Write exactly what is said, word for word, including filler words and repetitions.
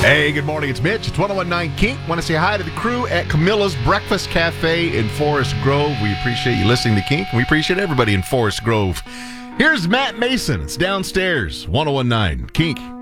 Hey, good morning. It's Mitch. It's ten nineteen Kink. Want to say hi to the crew at Camilla's Breakfast Cafe in Forest Grove. We appreciate you listening to Kink. We appreciate everybody in Forest Grove. Here's Matt Mason. It's downstairs. ten nineteen Kink.